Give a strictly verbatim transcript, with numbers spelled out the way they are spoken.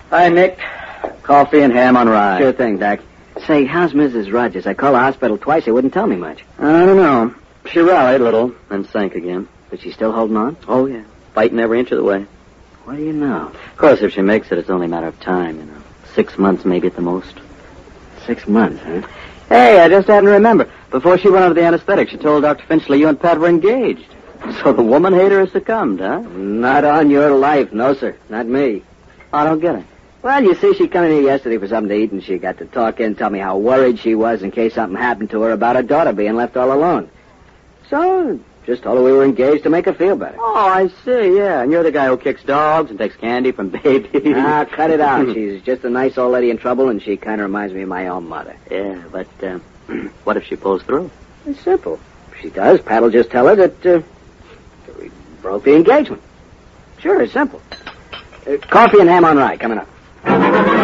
Hi, Nick. Coffee and ham on rye. Sure thing, Doc. Say, how's Missus Rogers? I called the hospital twice. They wouldn't tell me much. I don't know. She rallied a little, then sank again. But she's still holding on? Oh, yeah. Fighting every inch of the way. What do you know? Of course, if she makes it, it's only a matter of time, you know. Six months, maybe at the most. Six months, huh? Hey, I just happened to remember. Before she went under the anesthetic, she told Doctor Finchley you and Pat were engaged. So the woman hater has succumbed, huh? Not on your life. No, sir. Not me. I don't get it. Well, you see, she came in here yesterday for something to eat, and she got to talking and tell me how worried she was in case something happened to her about her daughter being left all alone. So, just told her we were engaged to make her feel better. Oh, I see, yeah. And you're the guy who kicks dogs and takes candy from babies. Ah, cut it out. She's just a nice old lady in trouble, and she kind of reminds me of my own mother. Yeah, but uh, what if she pulls through? It's simple. If she does, Pat'll just tell her that uh, we broke the engagement. Sure, it's simple. Uh, coffee and ham on rye coming up.